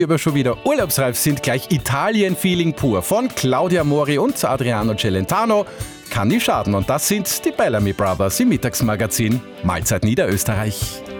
Aber schon wieder urlaubsreif sind, gleich Italien-Feeling pur. Von Claudia Mori und Adriano Celentano kann nie schaden. Und das sind die Bellamy Brothers im Mittagsmagazin Mahlzeit Niederösterreich.